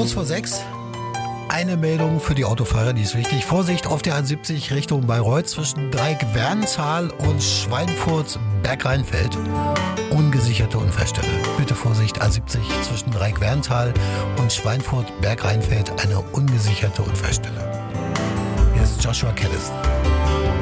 kurz vor 6. Eine Meldung für die Autofahrer, die ist wichtig. Vorsicht auf der A70 Richtung Bayreuth zwischen Dreieck-Werntal und Schweinfurt-Bergrheinfeld. Ungesicherte Unfallstelle. Bitte Vorsicht, A70 zwischen Dreieck-Werntal und Schweinfurt-Bergrheinfeld, eine ungesicherte Unfallstelle. Hier ist Joshua Caddis.